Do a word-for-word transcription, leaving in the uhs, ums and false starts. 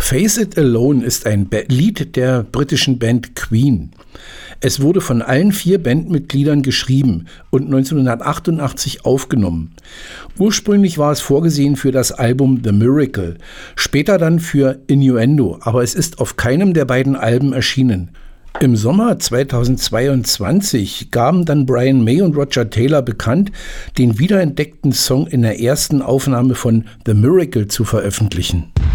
Face It Alone ist ein Ba- Lied der britischen Band Queen. Es wurde von allen vier Bandmitgliedern geschrieben und neunzehnhundertachtundachtzig aufgenommen. Ursprünglich war es vorgesehen für das Album The Miracle, später dann für Innuendo, aber es ist auf keinem der beiden Alben erschienen. Im Sommer zweitausendzweiundzwanzig gaben dann Brian May und Roger Taylor bekannt, den wiederentdeckten Song in der ersten Aufnahme von The Miracle zu veröffentlichen.